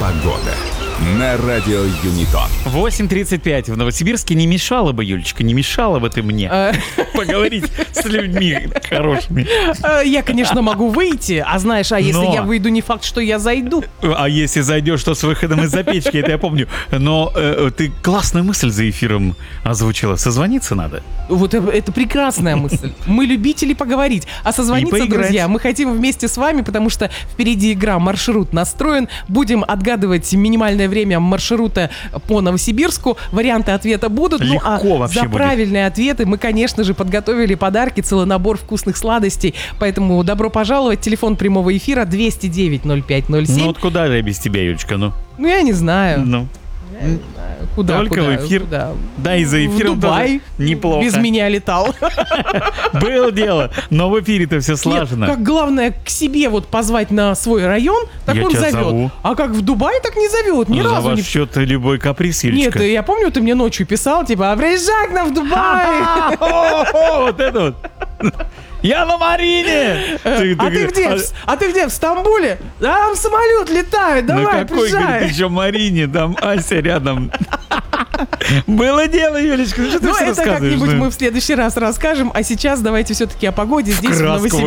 Погода на радио Юнитон. 8:35 в Новосибирске. Не мешало бы, Юлечка, не мешало бы ты мне поговорить с людьми хорошими. Я, конечно, могу выйти, а знаешь, если я выйду, не факт, что я зайду. А если зайдешь, то с выходом из-за печки, это я помню. Но ты классную мысль за эфиром озвучила. Созвониться надо. Вот это прекрасная мысль. Мы любители поговорить. А созвониться, друзья, мы хотим вместе с вами, потому что впереди игра «Маршрут настроен». Будем отгадывать минимальное время маршрута по Новосибирску. Варианты ответа будут. Легко вообще за будет. правильные ответы мы, конечно же, подготовили подарки, целый набор вкусных сладостей. Поэтому добро пожаловать. Телефон прямого эфира 209-05-07. Ну вот куда я без тебя, Юлечка, ну? Ну, я не знаю. Ну. Куда? Только в эфир. Куда? Да, и за эфиром в Дубай тоже неплохо. без меня летал. Было дело, но в эфире-то все слажено. Нет, как главное к себе вот позвать на свой район, так Я он тебя зовет. зову. А как в Дубай, так не зовет. Ни За разу ваш не... счет любой каприз, Нет, Юлечка. я помню, ты мне ночью писал, типа, приезжай к нам в Дубай. Вот это вот. Я на Марине! А ты где? В Стамбуле? Там самолет летает, На давай, какой, говорит, приезжай. еще Марине? Там Ася рядом. Было дело, Юлечка, что ты Ну, все это рассказываешь? как-нибудь мы в следующий раз расскажем. А сейчас давайте все-таки о погоде здесь, в краску Новосибирске.